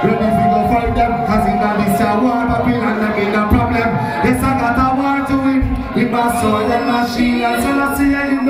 Ready to go fight them, cause in this war, Babylon them in a problem. Yes, I got a war to win, with my sword and my shield, and so I see